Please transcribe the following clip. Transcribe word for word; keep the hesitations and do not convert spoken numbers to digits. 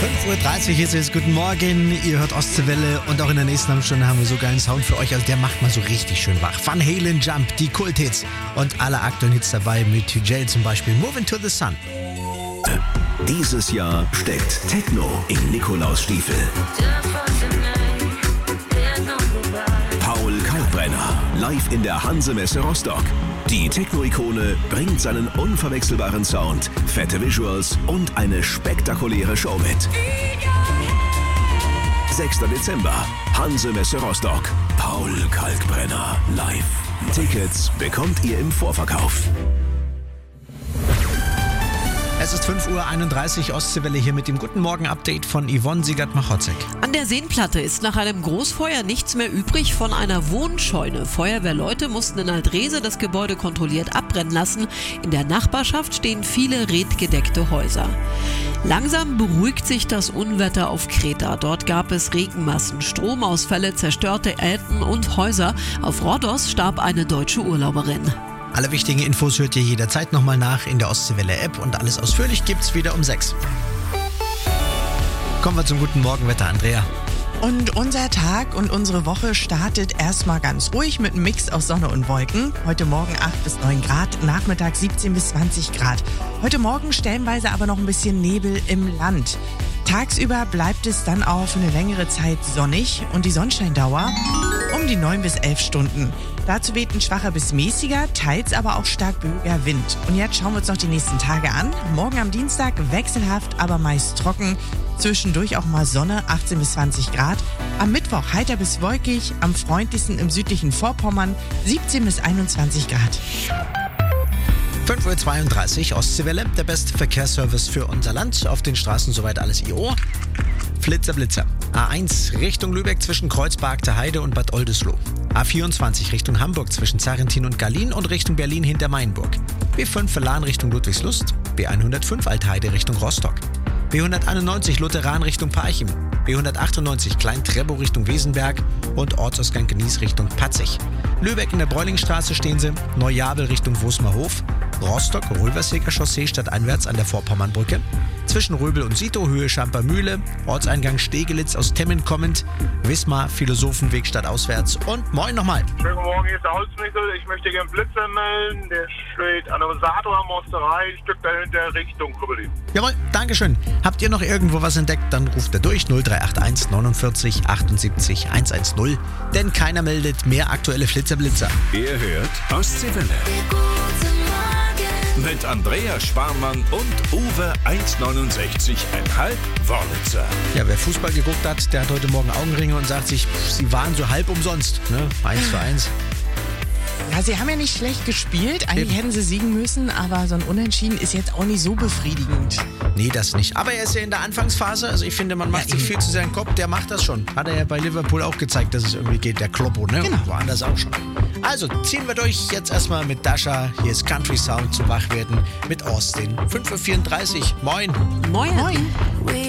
fünf Uhr dreißig ist es, guten Morgen, ihr hört Ostseewelle und auch in der nächsten halben Stunde haben wir so geilen Sound für euch, also der macht mal so richtig schön wach. Van Halen, Jump, die Kulthits und alle aktuellen Hits dabei mit T J zum Beispiel, Moving to the Sun. Dieses Jahr steckt Techno in Nikolausstiefel. Paul Kalkbrenner, live in der Hanse-Messe Rostock. Die Techno-Ikone bringt seinen unverwechselbaren Sound, fette Visuals und eine spektakuläre Show mit. sechster Dezember, Hanse-Messe Rostock. Paul Kalkbrenner live. Tickets bekommt ihr im Vorverkauf. Es ist fünf Uhr einunddreißig, Ostseewelle hier mit dem Guten Morgen-Update von Yvonne Siegert-Machotzek. An der Seenplatte ist nach einem Großfeuer nichts mehr übrig von einer Wohnscheune. Feuerwehrleute mussten in Aldrese das Gebäude kontrolliert abbrennen lassen. In der Nachbarschaft stehen viele redgedeckte Häuser. Langsam beruhigt sich das Unwetter auf Kreta. Dort gab es Regenmassen, Stromausfälle, zerstörte Elten und Häuser. Auf Rhodos starb eine deutsche Urlauberin. Alle wichtigen Infos hört ihr jederzeit nochmal nach in der Ostseewelle-App und alles ausführlich gibt's wieder um sechs. Kommen wir zum guten Morgenwetter, Andrea. Und unser Tag und unsere Woche startet erstmal ganz ruhig mit einem Mix aus Sonne und Wolken. Heute Morgen acht bis neun Grad, Nachmittag siebzehn bis zwanzig Grad. Heute Morgen stellenweise aber noch ein bisschen Nebel im Land. Tagsüber bleibt es dann auch für eine längere Zeit sonnig und die Sonnenscheindauer um die neun bis elf Stunden. Dazu weht ein schwacher bis mäßiger, teils aber auch stark böiger Wind. Und jetzt schauen wir uns noch die nächsten Tage an. Morgen am Dienstag wechselhaft, aber meist trocken. Zwischendurch auch mal Sonne, achtzehn bis zwanzig Grad. Am Mittwoch heiter bis wolkig, am freundlichsten im südlichen Vorpommern, siebzehn bis einundzwanzig Grad. fünf Uhr zweiunddreißig, Ostseewelle, der beste Verkehrsservice für unser Land. Auf den Straßen soweit alles I O. Flitzer, Blitzer. A eins Richtung Lübeck zwischen Kreuzberg, Heide und Bad Oldesloe. A vierundzwanzig Richtung Hamburg zwischen Zarrentin und Gallien und Richtung Berlin hinter Mainburg. B fünf Verlan Richtung Ludwigslust. B hundertfünf Altheide Richtung Rostock. B hunderteinundneunzig Lutheran Richtung Parchim. B hundertachtundneunzig Klein-Trebow Richtung Wesenberg und Ortsausgang Genieß Richtung Patzig. Lübeck in der Bräulingstraße stehen sie, Neujabel Richtung Wosmerhof, Rostock, Röverseker Chaussee stadteinwärts an der Vorpommernbrücke, zwischen Röbel und Sito, Höhe Schampermühle, Ortseingang Stegelitz aus Temmen kommend, Wismar, Philosophenweg stadtauswärts und moin nochmal. Schönen guten Morgen, hier ist der Holzmickel. Ich möchte gerne Blitzer melden. Der steht an der Sator Mosterei, ein Stück dahinter Richtung Kuppelin. Jawohl, Dankeschön. Habt ihr noch irgendwo was entdeckt, dann ruft er durch null drei acht eins neunundvierzig achtundsiebzig hundertzehn. Denn keiner meldet mehr aktuelle Flitzer-Blitzer. Ihr hört Ostseewelle. Mit Andrea Sparmann und Uwe eins neunundsechzig Komma fünf Wörlitzer. Ja, wer Fußball geguckt hat, der hat heute Morgen Augenringe und sagt sich, pff, sie waren so halb umsonst. Ne? Eins für eins. Ja, sie haben ja nicht schlecht gespielt. Eigentlich Eben. hätten sie siegen müssen, aber so ein Unentschieden ist jetzt auch nicht so befriedigend. Nee, das nicht. Aber er ist ja in der Anfangsphase. Also ich finde, man macht Ja, sich eben. viel zu sehr in den Kopf. Der macht das schon. Hat er ja bei Liverpool auch gezeigt, dass es irgendwie geht. Der Kloppo, ne? Genau. Und woanders auch schon. Also ziehen wir durch. Jetzt erstmal mit Dasha. Hier ist Country Sound zum Wachwerden mit Austin. fünf Uhr vierunddreißig. Moin. Moin. Moin.